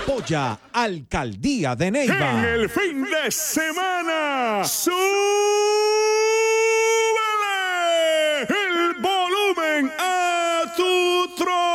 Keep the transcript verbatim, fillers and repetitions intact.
Apoya Alcaldía de Neiva. En el fin de semana, ¡súbele el volumen a tu trono!